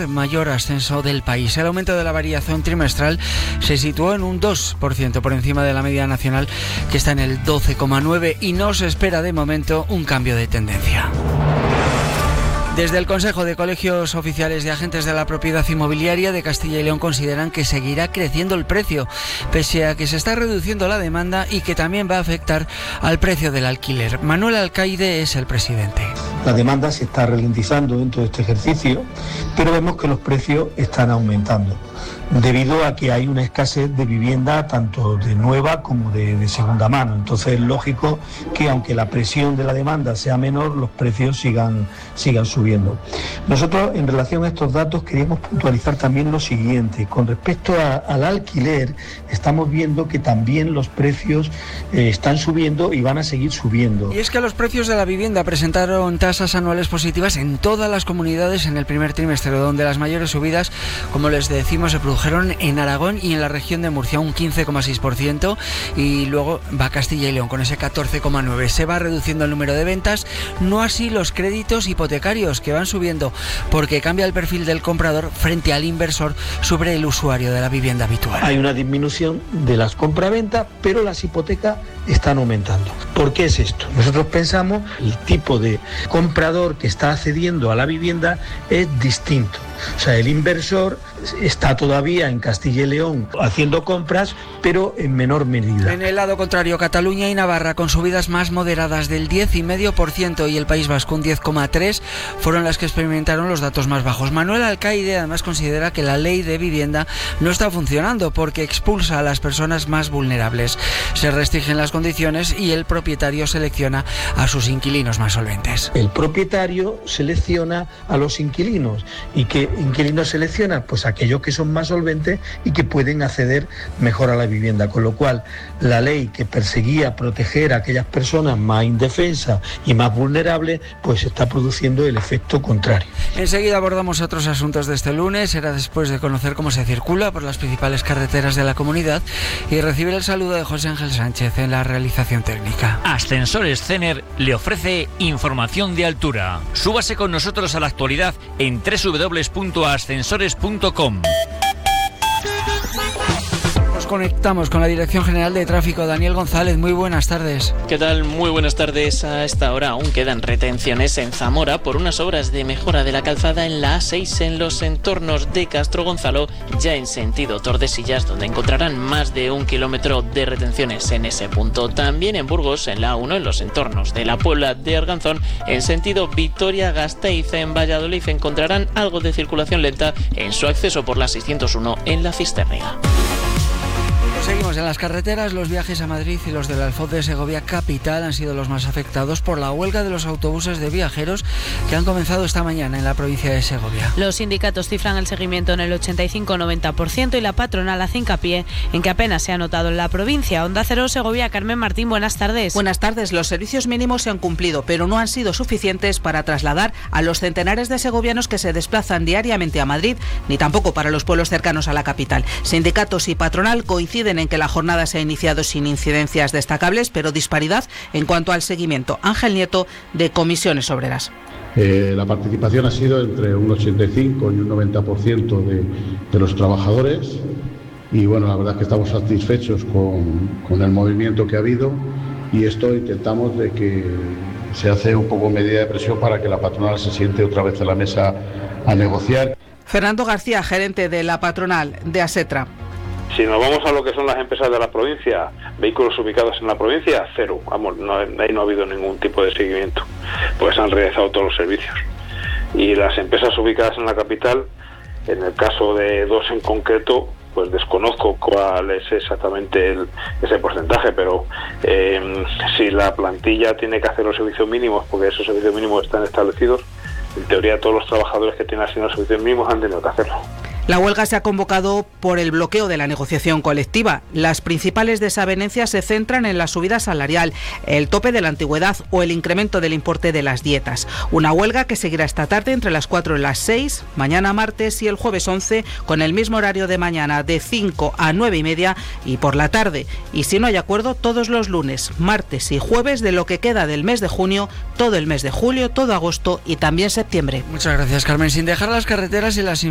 tercer mayor ascenso del país. El aumento de la variación trimestral se situó en un 2% por encima de la media nacional, que está en el 12,9%, y no se espera de momento un cambio de tendencia. Desde el Consejo de Colegios Oficiales de Agentes de la Propiedad Inmobiliaria de Castilla y León consideran que seguirá creciendo el precio, pese a que se está reduciendo la demanda y que también va a afectar al precio del alquiler. Manuel Alcaide es el presidente. La demanda se está ralentizando dentro de este ejercicio, pero vemos que los precios están aumentando, debido a que hay una escasez de vivienda tanto de nueva como de segunda mano. Entonces es lógico que aunque la presión de la demanda sea menor, los precios sigan subiendo. Nosotros, en relación a estos datos, queríamos puntualizar también lo siguiente. Con respecto al alquiler, estamos viendo que también los precios están subiendo y van a seguir subiendo. Y es que los precios de la vivienda presentaron tasas anuales positivas en todas las comunidades en el primer trimestre, donde las mayores subidas, como les decimos, se produjeron en Aragón y en la región de Murcia, un 15,6%, y luego va Castilla y León con ese 14,9%. Se va reduciendo el número de ventas, no así los créditos hipotecarios, que van subiendo porque cambia el perfil del comprador frente al inversor sobre el usuario de la vivienda habitual. Hay una disminución de las compraventas, pero las hipotecas están aumentando. ¿Por qué es esto? Nosotros pensamos que el tipo de comprador que está accediendo a la vivienda es distinto. O sea, el inversor está todavía en Castilla y León haciendo compras, pero en menor medida. En el lado contrario, Cataluña y Navarra, con subidas más moderadas del 10,5%, y el País Vasco un 10,3%, fueron las que experimentaron los datos más bajos. Manuel Alcaide además considera que la ley de vivienda no está funcionando porque expulsa a las personas más vulnerables. Se restringen las condiciones y el propietario selecciona a sus inquilinos más solventes. El propietario selecciona a los inquilinos. ¿Y qué inquilinos selecciona? Pues aquellos que son más solventes y que pueden acceder mejor a la vivienda. Con lo cual, la ley que perseguía proteger a aquellas personas más indefensas y más vulnerables, pues está produciendo el efecto contrario. Enseguida abordamos otros asuntos de este lunes. Será después de conocer cómo se circula por las principales carreteras de la comunidad y recibir el saludo de José Ángel Sánchez en la realización técnica. Ascensores Cener le ofrece información de altura. Súbase con nosotros a la actualidad en www.ascensores.com. Conectamos con la Dirección General de Tráfico. Daniel González, muy buenas tardes. ¿Qué tal? Muy buenas tardes. A esta hora aún quedan retenciones en Zamora por unas obras de mejora de la calzada en la A6 en los entornos de Castro Gonzalo, ya en sentido Tordesillas, donde encontrarán más de 1 kilómetro de retenciones en ese punto. También en Burgos, en la A1, en los entornos de la Puebla de Arganzón, en sentido Vitoria-Gasteiz. En Valladolid encontrarán algo de circulación lenta en su acceso por la 601 en la Cistérniga. Seguimos en las carreteras. Los viajes a Madrid y los del Alfoz de Segovia capital han sido los más afectados por la huelga de los autobuses de viajeros que han comenzado esta mañana en la provincia de Segovia. Los sindicatos cifran el seguimiento en el 85-90% y la patronal hace hincapié en que apenas se ha notado en la provincia. Onda Cero Segovia, Carmen Martín, buenas tardes. Buenas tardes. Los servicios mínimos se han cumplido, pero no han sido suficientes para trasladar a los centenares de segovianos que se desplazan diariamente a Madrid, ni tampoco para los pueblos cercanos a la capital. Sindicatos y patronal coinciden en que la jornada se ha iniciado sin incidencias destacables, pero disparidad en cuanto al seguimiento. Ángel Nieto, de Comisiones Obreras. La participación ha sido entre un 85 y un 90% de los trabajadores, y bueno, la verdad es que estamos satisfechos con el movimiento que ha habido, y esto intentamos de que se hace un poco medida de presión para que la patronal se siente otra vez a la mesa a negociar. Fernando García, gerente de la patronal de Asetra. Si nos vamos a lo que son las empresas de la provincia, vehículos ubicados en la provincia, cero. Vamos, ahí no ha habido ningún tipo de seguimiento, pues han realizado todos los servicios. Y las empresas ubicadas en la capital, en el caso de dos en concreto, pues desconozco cuál es exactamente ese porcentaje, pero si la plantilla tiene que hacer los servicios mínimos, porque esos servicios mínimos están establecidos, en teoría todos los trabajadores que tienen asignados servicios mínimos han tenido que hacerlo. La huelga se ha convocado por el bloqueo de la negociación colectiva. Las principales desavenencias se centran en la subida salarial, el tope de la antigüedad o el incremento del importe de las dietas. Una huelga que seguirá esta tarde entre las 4 y las 6, mañana martes y el jueves 11, con el mismo horario de mañana de 5 a 9 y media y por la tarde. Y si no hay acuerdo, todos los lunes, martes y jueves de lo que queda del mes de junio, todo el mes de julio, todo agosto y también septiembre. Muchas gracias, Carmen. Sin dejar las carreteras y las